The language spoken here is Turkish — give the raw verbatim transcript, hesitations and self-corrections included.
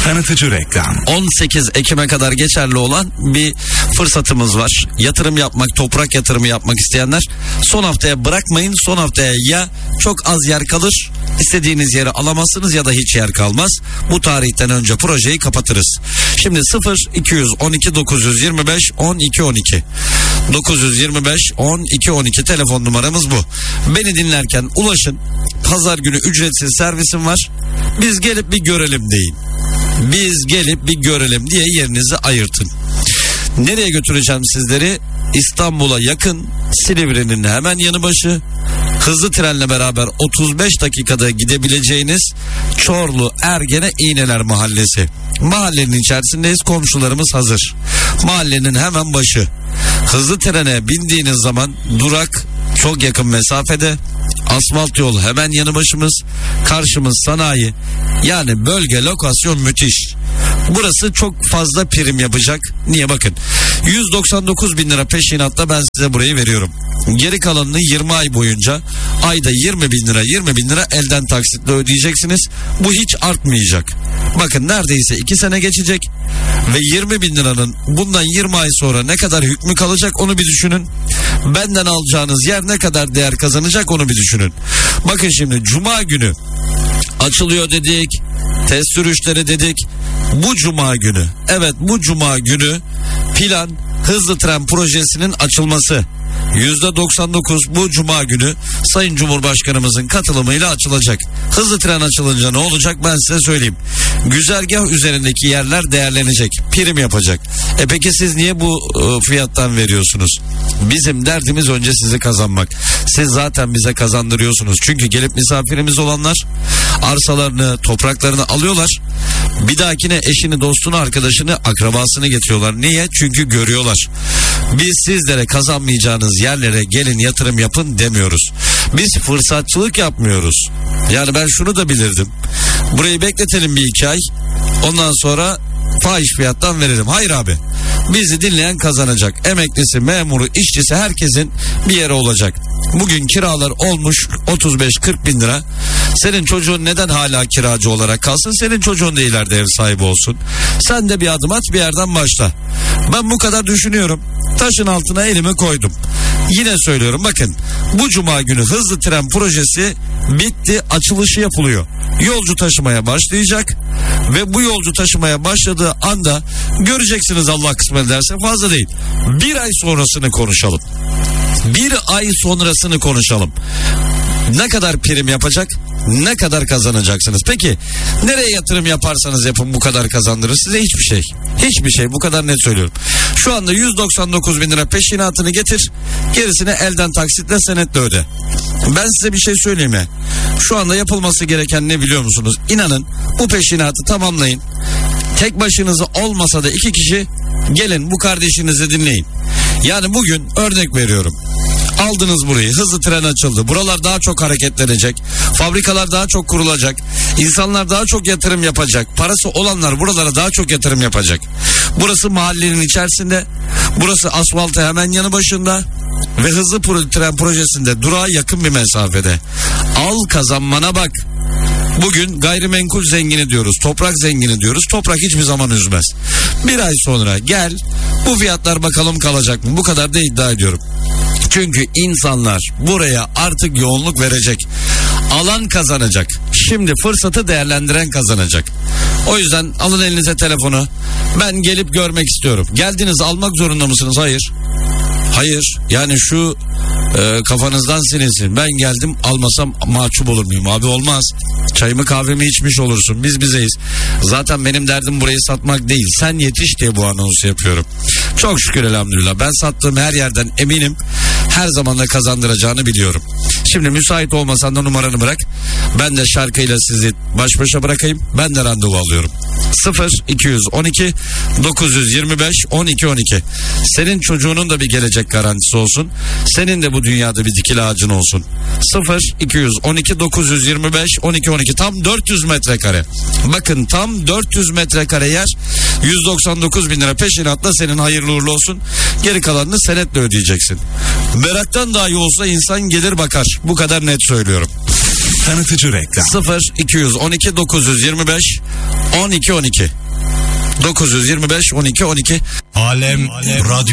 Tanıtıcı reklam. on sekiz Ekim'e kadar geçerli olan bir fırsatımız var. Yatırım yapmak, toprak yatırımı yapmak isteyenler son haftaya bırakmayın. Son haftaya ya çok az yer kalır, istediğiniz yeri alamazsınız ya da hiç yer kalmaz. Bu tarihten önce projeyi kapatırız. Şimdi sıfır iki yüz on iki dokuz yüz yirmi beş on iki on iki dokuz yüz yirmi beş on iki on iki telefon numaramız bu. Beni dinlerken ulaşın. Pazar günü ücretsiz servisim var. Biz gelip bir görelim deyin. Biz gelip bir görelim diye yerinizi ayırtın. Nereye götüreceğim sizleri? İstanbul'a yakın, Silivri'nin hemen yanı başı. Hızlı trenle beraber otuz beş dakikada gidebileceğiniz Çorlu Ergene İğneler Mahallesi. Mahallenin içerisindeyiz, komşularımız hazır. Mahallenin hemen başı. Hızlı trene bindiğiniz zaman durak çok yakın mesafede. Asfalt yol hemen yanı başımız. Karşımız sanayi. Yani bölge, lokasyon müthiş. Burası çok fazla prim yapacak. Niye bakın. yüz doksan dokuz bin lira peşinatta ben size burayı veriyorum. Geri kalanını yirmi ay boyunca ayda yirmi bin lira yirmi bin lira elden taksitle ödeyeceksiniz. Bu hiç artmayacak. Bakın neredeyse iki sene geçecek ve yirmi bin liranın bundan yirmi ay sonra ne kadar hükmü kalacak onu bir düşünün. Benden alacağınız yer ne kadar değer kazanacak onu bir düşünün. Bakın şimdi cuma günü açılıyor dedik, test sürüşleri dedik. Bu cuma günü, evet bu cuma günü plan hızlı tren projesinin açılması. yüzde doksan dokuz bu cuma günü Sayın Cumhurbaşkanımızın katılımıyla açılacak. Hızlı tren açılınca ne olacak ben size söyleyeyim. Güzergah üzerindeki yerler değerlenecek. Prim yapacak. E peki siz niye bu e, fiyattan veriyorsunuz? Bizim derdimiz önce sizi kazanmak. Siz zaten bize kazandırıyorsunuz. Çünkü gelip misafirimiz olanlar arsalarını, topraklarını alıyorlar. Bir dahakine eşini, dostunu, arkadaşını, akrabasını getiriyorlar. Niye? Çünkü görüyorlar. Biz sizlere kazanmayacağınız yerlere gelin yatırım yapın demiyoruz. Biz fırsatçılık yapmıyoruz. Yani ben şunu da bilirdim. Burayı bekletelim bir iki ay. Ondan sonra fahiş fiyattan verelim. Hayır abi. Bizi dinleyen kazanacak. Emeklisi, memuru, işçisi herkesin bir yere olacak. Bugün kiralar olmuş otuz beş kırk bin lira. Senin çocuğun neden hala kiracı olarak kalsın? Senin çocuğun da ileride ev sahibi olsun. Sen de bir adım at, bir yerden başla. Ben bu kadar düşünüyorum. Taşın altına elimi koydum. Yine söylüyorum bakın. Bu cuma günü hızlı tren projesi bitti, açılışı yapılıyor. Yolcu taşımaya başlayacak ve bu yolcu taşımaya başladığı anda göreceksiniz Allah kısmet ederse fazla değil. Bir ay sonrasını konuşalım. Bir ay sonrasını konuşalım. Ne kadar prim yapacak? Ne kadar kazanacaksınız? Peki nereye yatırım yaparsanız yapın bu kadar kazandırır size? Hiçbir şey. Hiçbir şey, bu kadar net söylüyorum. Şu anda yüz doksan dokuz bin lira peşinatını getir. Gerisini elden taksitle senetle öde. Ben size bir şey söyleyeyim mi? Şu anda yapılması gereken ne biliyor musunuz? İnanın bu peşinatı tamamlayın. Tek başınıza olmasa da iki kişi gelin bu kardeşinizi dinleyin. Yani bugün örnek veriyorum. Aldınız burayı, hızlı tren açıldı. Buralar daha çok hareketlenecek. Fabrikalar daha çok kurulacak. İnsanlar daha çok yatırım yapacak. Parası olanlar buralara daha çok yatırım yapacak. Burası mahallenin içerisinde. Burası asfaltı hemen yanı başında. Ve hızlı tren projesinde durağa yakın bir mesafede. Al kazanmana bak. Bugün gayrimenkul zengini diyoruz, toprak zengini diyoruz. Toprak hiçbir zaman üzmez. Bir ay sonra gel, bu fiyatlar bakalım kalacak mı? Bu kadar da iddia ediyorum. Çünkü insanlar buraya artık yoğunluk verecek. Alan kazanacak. Şimdi fırsatı değerlendiren kazanacak. O yüzden alın elinize telefonu. Ben gelip görmek istiyorum. Geldiniz, almak zorunda mısınız? Hayır. Hayır. Yani şu e, kafanızdan silinsin. Ben geldim, almasam mahcup olur muyum? Abi olmaz. Çayımı kahvemi içmiş olursun. Biz bizeyiz. Zaten benim derdim burayı satmak değil. Sen yetiş diye bu anonsu yapıyorum. Çok şükür elhamdülillah. Ben sattığım her yerden eminim. Her zaman da kazandıracağını biliyorum. Şimdi müsait olmasan da numaranı bırak. Ben de şarkıyla sizi baş başa bırakayım. Ben de randevu alıyorum. sıfır iki yüz on iki dokuz yüz yirmi beş on iki on iki. Senin çocuğunun da bir gelecek garantisi olsun. Senin de bu dünyada bir dikili ağacın olsun. sıfır iki yüz on iki dokuz yüz yirmi beş on iki on iki. Tam dört yüz metrekare. Bakın tam dört yüz metrekare yer. yüz doksan dokuz bin lira peşinatla senin hayırlı uğurlu olsun. Geri kalanını senetle ödeyeceksin. Meraktan dahi olsa insan gelir bakar. Bu kadar net söylüyorum. Tanıtıcı reklam. sıfır iki yüz on iki dokuz yüz yirmi beş on iki on iki dokuz yüz yirmi beş on iki on iki Alem, Alem. Radyo